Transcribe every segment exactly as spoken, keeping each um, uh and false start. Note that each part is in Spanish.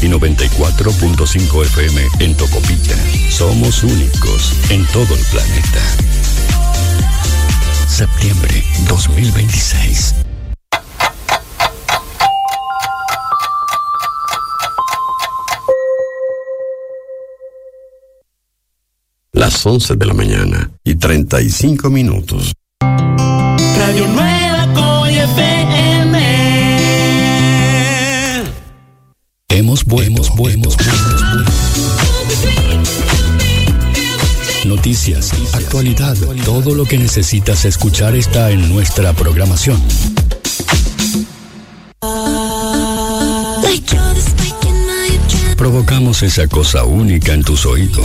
y noventa y cuatro punto cinco F M en Tocopilla. Somos únicos en todo el planeta. Septiembre dos mil veintiséis. Las once de la mañana y treinta y cinco minutos. Radio Nueva Coya F M. Hemos vuelto, hemos vuelto. Noticias, actualidad, todo lo que necesitas escuchar está en nuestra programación. Provocamos esa cosa única en tus oídos.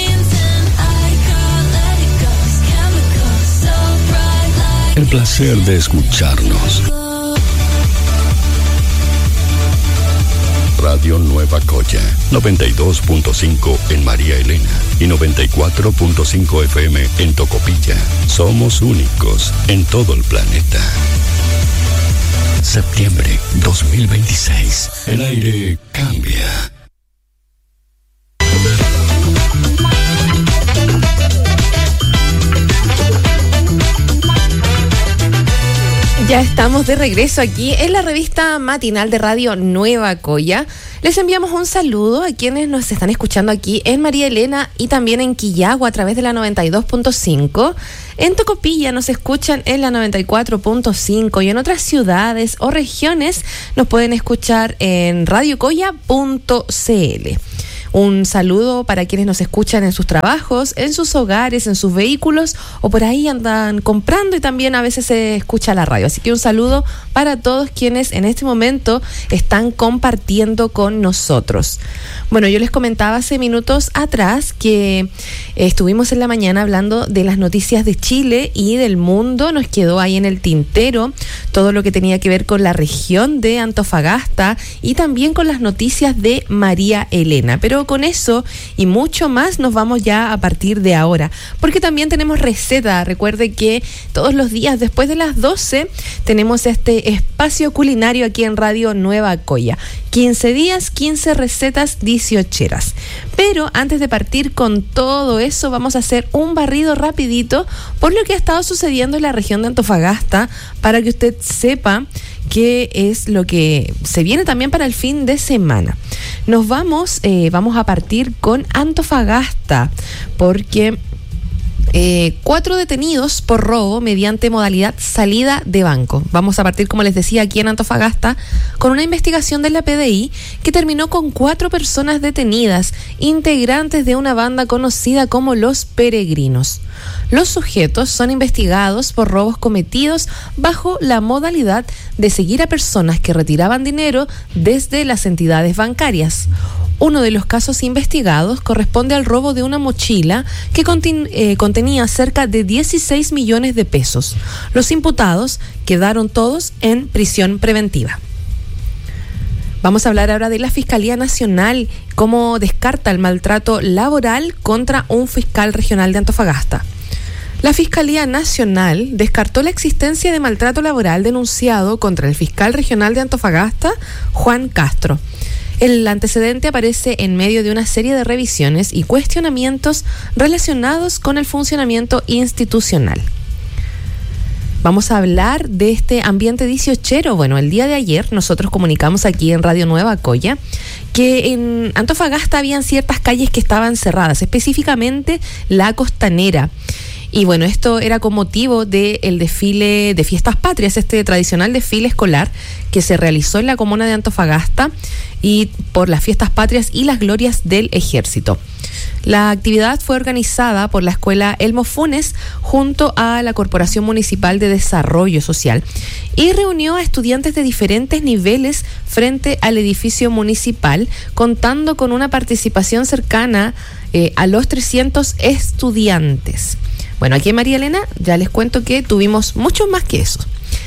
El placer de escucharnos. Radio Nueva Coya, noventa y dos punto cinco en María Elena y noventa y cuatro punto cinco F M en Tocopilla. Somos únicos en todo el planeta. Septiembre dos mil veintiséis. El aire cambia. Ya estamos de regreso aquí en la revista matinal de Radio Nueva Coya. Les enviamos un saludo a quienes nos están escuchando aquí en María Elena y también en Quillagua a través de la noventa y dos punto cinco. En Tocopilla nos escuchan en la noventa y cuatro punto cinco y en otras ciudades o regiones nos pueden escuchar en radiocoya punto c l. Un saludo para quienes nos escuchan en sus trabajos, en sus hogares, en sus vehículos o por ahí andan comprando y también a veces se escucha la radio. Así que un saludo para todos quienes en este momento están compartiendo con nosotros. Bueno, yo les comentaba hace minutos atrás que estuvimos en la mañana hablando de las noticias de Chile y del mundo. Nos quedó ahí en el tintero todo lo que tenía que ver con la región de Antofagasta y también con las noticias de María Elena. Pero con eso y mucho más nos vamos ya a partir de ahora, porque también tenemos receta. Recuerde que todos los días después de las doce tenemos este espacio culinario aquí en Radio Nueva Coya. quince días, quince recetas dieciocheras. Pero antes de partir con todo eso, vamos a hacer un barrido rapidito por lo que ha estado sucediendo en la región de Antofagasta para que usted sepa qué es lo que se viene también para el fin de semana. Nos vamos, eh, vamos a partir con Antofagasta, porque Eh, cuatro detenidos por robo mediante modalidad salida de banco. Vamos a partir, como les decía, aquí en Antofagasta, con una investigación de la P D I que terminó con cuatro personas detenidas, integrantes de una banda conocida como Los Peregrinos. Los sujetos son investigados por robos cometidos bajo la modalidad de seguir a personas que retiraban dinero desde las entidades bancarias. Uno de los casos investigados corresponde al robo de una mochila que contin- eh, contenía cerca de dieciséis millones de pesos. Los imputados quedaron todos en prisión preventiva. Vamos a hablar ahora de la Fiscalía Nacional, cómo descarta el maltrato laboral contra un fiscal regional de Antofagasta. La Fiscalía Nacional descartó la existencia de maltrato laboral denunciado contra el fiscal regional de Antofagasta, Juan Castro. El antecedente aparece en medio de una serie de revisiones y cuestionamientos relacionados con el funcionamiento institucional. Vamos a hablar de este ambiente dieciochero. Bueno, el día de ayer nosotros comunicamos aquí en Radio Nueva Coya que en Antofagasta habían ciertas calles que estaban cerradas, específicamente la Costanera. Y bueno, esto era con motivo del desfile de Fiestas Patrias, este tradicional desfile escolar que se realizó en la comuna de Antofagasta y por las Fiestas Patrias y las glorias del Ejército. La actividad fue organizada por la Escuela Elmo Funes junto a la Corporación Municipal de Desarrollo Social y reunió a estudiantes de diferentes niveles frente al edificio municipal, contando con una participación cercana eh, a los trescientos estudiantes. Bueno, aquí en María Elena ya les cuento que tuvimos muchos más que eso.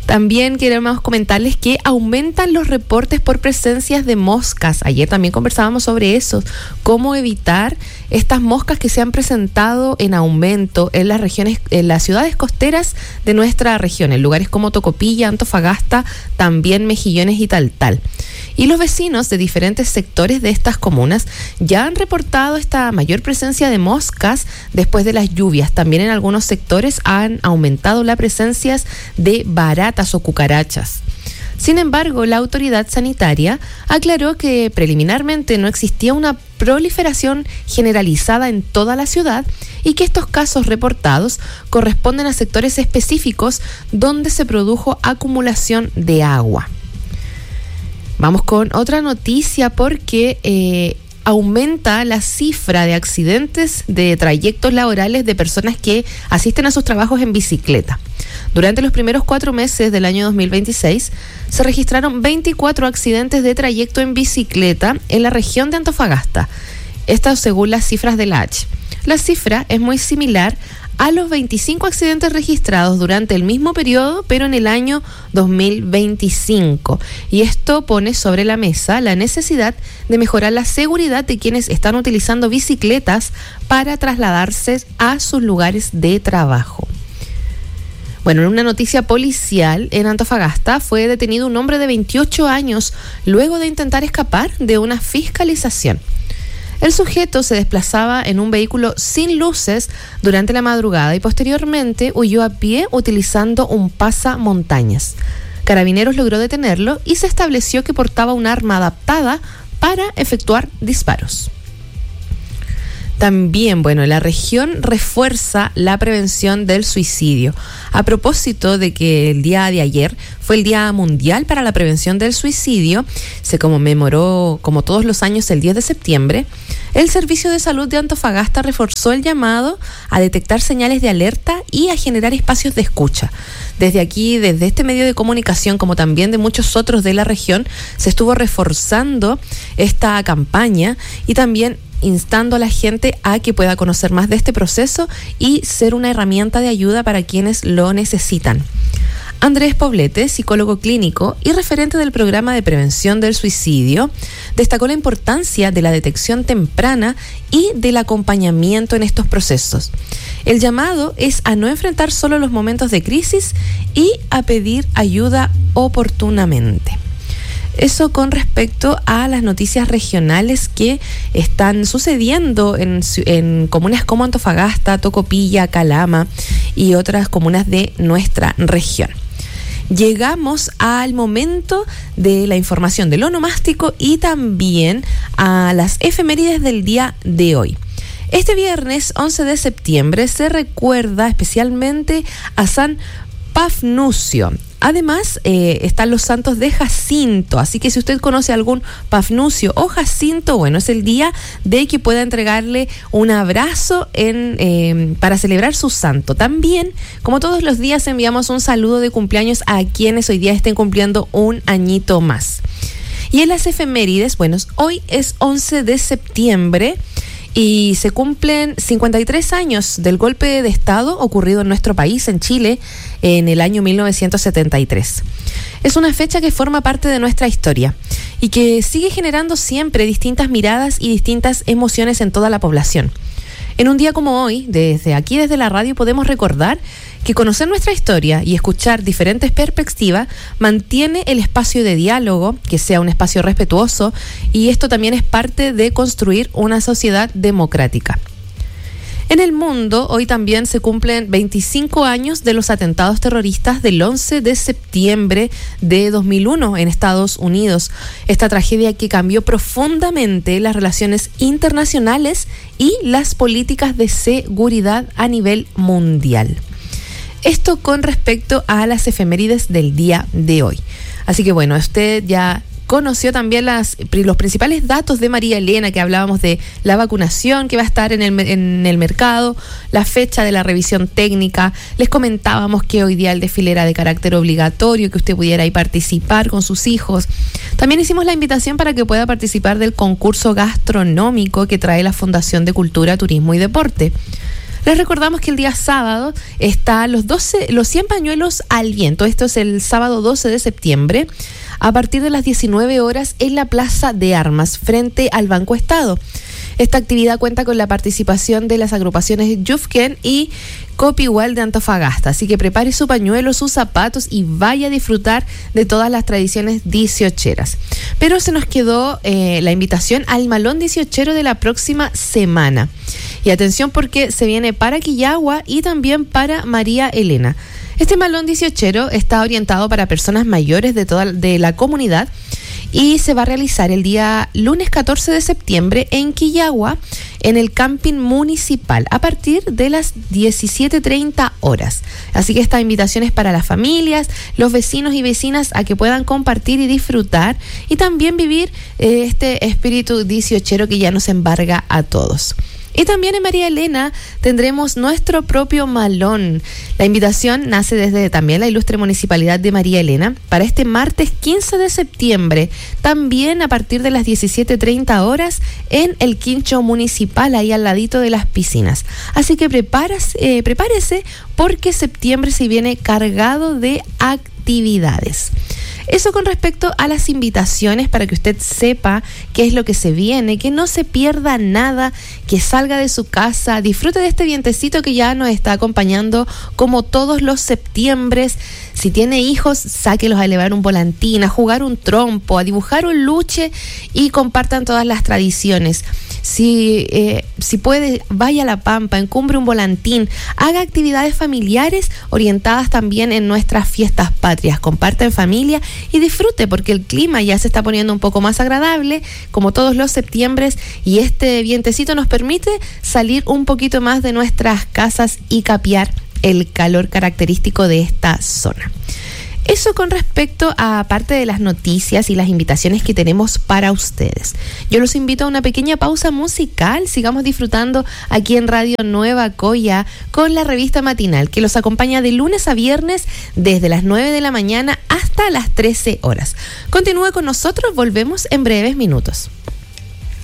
También queremos comentarles que aumentan los reportes por presencias de moscas. Ayer también conversábamos sobre eso, cómo evitar estas moscas que se han presentado en aumento en las regiones, en las ciudades costeras de nuestra región, en lugares como Tocopilla, Antofagasta, también Mejillones y Taltal. Y los vecinos de diferentes sectores de estas comunas ya han reportado esta mayor presencia de moscas después de las lluvias. También en algunos sectores han aumentado la presencia de baratas o cucarachas. Sin embargo, la autoridad sanitaria aclaró que preliminarmente no existía una proliferación generalizada en toda la ciudad y que estos casos reportados corresponden a sectores específicos donde se produjo acumulación de agua. Vamos con otra noticia porque eh, aumenta la cifra de accidentes de trayectos laborales de personas que asisten a sus trabajos en bicicleta. Durante los primeros cuatro meses del año dos mil veintiséis se registraron veinticuatro accidentes de trayecto en bicicleta en la región de Antofagasta. Esto según las cifras de la H. La cifra es muy similar a los veinticinco accidentes registrados durante el mismo periodo, pero en el año dos mil veinticinco. Y esto pone sobre la mesa la necesidad de mejorar la seguridad de quienes están utilizando bicicletas para trasladarse a sus lugares de trabajo. Bueno, en una noticia policial, en Antofagasta fue detenido un hombre de veintiocho años luego de intentar escapar de una fiscalización. El sujeto se desplazaba en un vehículo sin luces durante la madrugada y posteriormente huyó a pie utilizando un pasamontañas. Carabineros logró detenerlo y se estableció que portaba un arma adaptada para efectuar disparos. También, bueno, la región refuerza la prevención del suicidio. A propósito de que el día de ayer fue el Día Mundial para la Prevención del Suicidio, se conmemoró como todos los años el diez de septiembre, el Servicio de Salud de Antofagasta reforzó el llamado a detectar señales de alerta y a generar espacios de escucha. Desde aquí, desde este medio de comunicación, como también de muchos otros de la región, se estuvo reforzando esta campaña y también instando a la gente a que pueda conocer más de este proceso y ser una herramienta de ayuda para quienes lo necesitan. Andrés Poblete, psicólogo clínico y referente del programa de prevención del suicidio, destacó la importancia de la detección temprana y del acompañamiento en estos procesos. El llamado es a no enfrentar solo los momentos de crisis y a pedir ayuda oportunamente. Eso con respecto a las noticias regionales que están sucediendo en, en comunas como Antofagasta, Tocopilla, Calama y otras comunas de nuestra región. Llegamos al momento de la información del onomástico y también a las efemérides del día de hoy. Este viernes once de septiembre se recuerda especialmente a San Pafnucio. Además, eh, están los santos de Jacinto, así que si usted conoce algún Pafnucio o Jacinto, bueno, es el día de que pueda entregarle un abrazo en, eh, para celebrar su santo. También, como todos los días, enviamos un saludo de cumpleaños a quienes hoy día estén cumpliendo un añito más. Y en las efemérides, bueno, hoy es once de septiembre, y se cumplen cincuenta y tres años del golpe de Estado ocurrido en nuestro país, en Chile, en el año mil novecientos setenta y tres. Es una fecha que forma parte de nuestra historia y que sigue generando siempre distintas miradas y distintas emociones en toda la población. En un día como hoy, desde aquí, desde la radio, podemos recordar que conocer nuestra historia y escuchar diferentes perspectivas mantiene el espacio de diálogo, que sea un espacio respetuoso, y esto también es parte de construir una sociedad democrática. En el mundo, hoy también se cumplen veinticinco años de los atentados terroristas del once de septiembre de dos mil uno en Estados Unidos. Esta tragedia que cambió profundamente las relaciones internacionales y las políticas de seguridad a nivel mundial. Esto con respecto a las efemérides del día de hoy. Así que bueno, usted ya conoció también las, los principales datos de María Elena, que hablábamos de la vacunación que va a estar en el, en el mercado, la fecha de la revisión técnica. Les comentábamos que hoy día el desfile era de carácter obligatorio, que usted pudiera ahí participar con sus hijos. También hicimos la invitación para que pueda participar del concurso gastronómico que trae la Fundación de Cultura, Turismo y Deporte. Les recordamos que el día sábado está los doce, los cien pañuelos al viento. Esto es el sábado doce de septiembre, a partir de las diecinueve horas en la Plaza de Armas, frente al Banco Estado. Esta actividad cuenta con la participación de las agrupaciones Yufken y Copigual de Antofagasta, así que prepare su pañuelo, sus zapatos y vaya a disfrutar de todas las tradiciones dieciocheras. Pero se nos quedó eh, la invitación al Malón dieciochero de la próxima semana. Y atención, porque se viene para Quillagua y también para María Elena. Este Malón dieciochero está orientado para personas mayores de toda de la comunidad y se va a realizar el día lunes catorce de septiembre en Quillagua, en el camping municipal, a partir de las diecisiete treinta horas. Así que esta invitación es para las familias, los vecinos y vecinas, a que puedan compartir y disfrutar y también vivir eh, este espíritu dieciochero que ya nos embarga a todos. Y también en María Elena tendremos nuestro propio malón. La invitación nace desde también la ilustre Municipalidad de María Elena para este martes quince de septiembre, también a partir de las diecisiete treinta horas en el Quincho Municipal, ahí al ladito de las piscinas. Así que prepárase, eh, prepárese porque septiembre se viene cargado de actividades. Eso con respecto a las invitaciones, para que usted sepa qué es lo que se viene, que no se pierda nada, que salga de su casa, disfrute de este vientecito que ya nos está acompañando como todos los septiembres. Si tiene hijos, sáquelos a elevar un volantín, a jugar un trompo, a dibujar un luche y compartan todas las tradiciones. Si, eh, si puede, vaya a la pampa, encumbre un volantín, haga actividades familiares orientadas también en nuestras fiestas patrias, comparta en familia y disfrute, porque el clima ya se está poniendo un poco más agradable, como todos los septiembres, y este vientecito nos permite salir un poquito más de nuestras casas y capear el calor característico de esta zona. Eso con respecto a parte de las noticias y las invitaciones que tenemos para ustedes. Yo los invito a una pequeña pausa musical. Sigamos disfrutando aquí en Radio Nueva Coya con la revista matinal, que los acompaña de lunes a viernes desde las nueve de la mañana hasta las trece horas. Continúe con nosotros, volvemos en breves minutos.